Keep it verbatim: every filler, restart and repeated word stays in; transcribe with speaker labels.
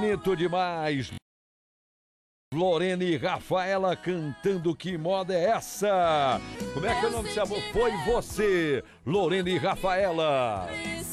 Speaker 1: Bonito demais. Lorena e Rafaela cantando Que Moda é Essa? Como é que é o nome desse amor? Foi Você, Lorena e Rafaela.